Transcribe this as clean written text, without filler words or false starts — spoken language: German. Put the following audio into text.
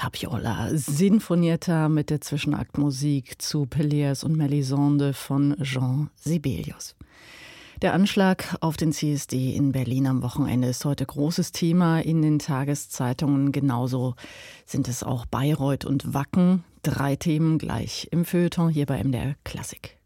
Tapiola, Sinfonietta mit der Zwischenaktmusik zu Pelléas und Mélisande von Jean Sibelius. Der Anschlag auf den CSD in Berlin am Wochenende ist heute großes Thema in den Tageszeitungen. Genauso sind es auch Bayreuth und Wacken. 3 Themen gleich im Feuilleton hier bei MDR Klassik.